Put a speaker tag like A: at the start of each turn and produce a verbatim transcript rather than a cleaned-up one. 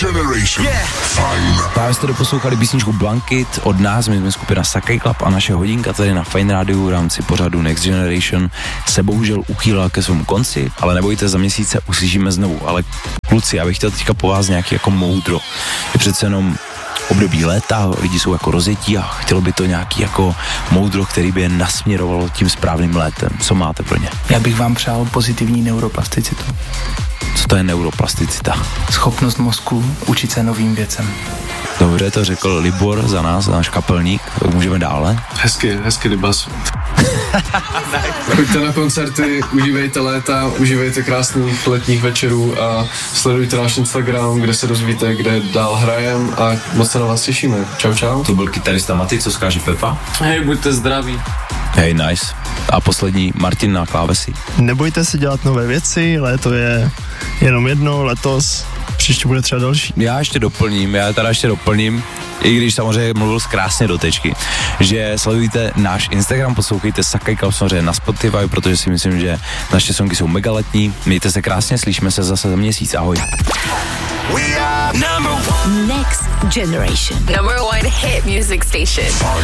A: Generation. Yeah. Fajn.
B: Právě jste doposlouchali písničku Blanket od nás, my jsme skupina Sakai Club a naše hodinka tady na Fajn rádiu v rámci pořadu Next Generation se bohužel uchýlila ke svému konci, ale nebojte, za měsíce uslyšíme znovu. Ale kluci, já bych chtěl teďka po vás nějaký jako moudro. Je přece jenom období léta, lidi jsou jako rozjetí a chtělo by to nějaký jako moudro, který by je nasměrovalo tím správným létem. Co máte pro ně?
C: Já bych vám přál pozitivní neuroplasticitu.
B: Co to je neuroplasticita?
C: Schopnost mozku učit se novým věcem.
B: Dobře, to řekl Libor za nás, za náš kapelník. Tak můžeme dále.
D: Hezky, hezky Libas. Choďte na koncerty, užívejte léta, užívejte krásných letních večerů a sledujte náš Instagram, kde se dozvíte, kde dál hrajem a moc se na vás těšíme. Čau, čau.
B: To byl kytarista Maty, co zkáže Pepa?
D: Hej, buďte zdraví.
B: Hej, nice. A poslední Martin na klávesi.
E: Nebojte se dělat nové věci, léto je jenom jedno, letos, příště bude třeba další.
B: Já ještě doplním, já teda ještě doplním, i když samozřejmě mluvil krásně do tečky, že sledujte náš Instagram, poslouchejte Sakai Club samozřejmě na Spotify, protože si myslím, že naše songy jsou mega letní. Mějte se krásně, slyšíme se zase za měsíc, ahoj.
A: We are number one.
F: Next Generation.
G: Number one hit music station.